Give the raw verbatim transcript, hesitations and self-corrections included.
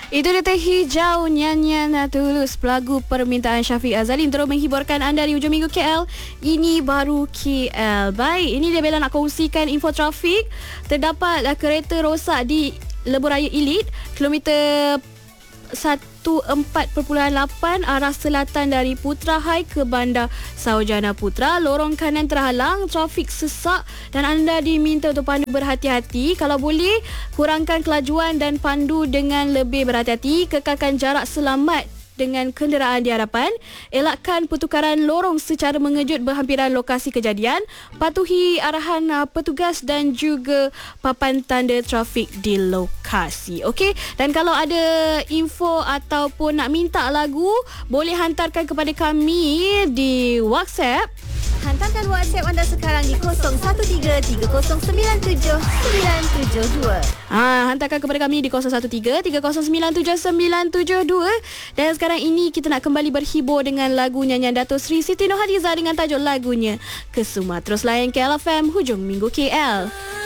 Itu dia Teh Hijau, nyanyian Tulus, pelagu permintaan Syafiq Azalin, terus menghiburkan anda di hujung minggu K L. Ini baru K L. Baik, ini dia Bella nak kongsikan info trafik. Terdapat kereta rosak di Lebuh Raya Elite, kilometer empat belas lapan arah selatan dari Putrahai ke Bandar Saujana Putra. Lorong kanan terhalang, trafik sesak dan anda diminta untuk pandu berhati-hati. Kalau boleh, kurangkan kelajuan dan pandu dengan lebih berhati-hati. Kekalkan jarak selamat dengan kenderaan di hadapan. Elakkan pertukaran lorong secara mengejut berhampiran lokasi kejadian. Patuhi arahan uh, petugas dan juga papan tanda trafik di lokasi. Okey, dan kalau ada info ataupun nak minta lagu, boleh hantarkan kepada kami di WhatsApp. Hantarkan WhatsApp anda sekarang di kosong satu tiga tiga kosong sembilan tujuh sembilan tujuh dua. Ah, hantarkan kepada kami di kosong satu tiga tiga kosong sembilan tujuh sembilan tujuh dua. Dan sekarang ini kita nak kembali berhibur dengan lagu nyanyian Dato' Sri Siti Nurhaliza dengan tajuk lagunya Kesuma. Terus layan K L F M hujung minggu K L.